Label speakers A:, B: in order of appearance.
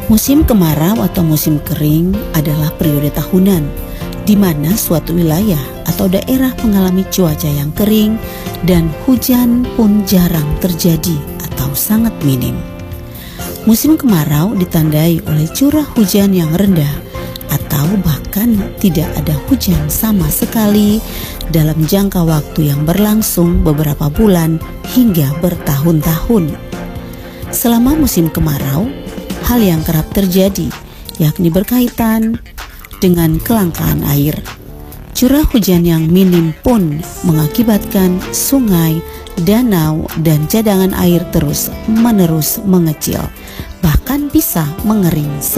A: Musim kemarau atau musim kering adalah periode tahunan di mana suatu wilayah atau daerah mengalami cuaca yang kering dan hujan pun jarang terjadi atau sangat minim. Musim kemarau ditandai oleh curah hujan yang rendah atau bahkan tidak ada hujan sama sekali dalam jangka waktu yang berlangsung beberapa bulan hingga bertahun-tahun. Selama musim kemarau, hal yang kerap terjadi yakni berkaitan dengan kelangkaan air. Curah hujan yang minim pun mengakibatkan sungai, danau, dan cadangan air terus-menerus mengecil, bahkan bisa mengering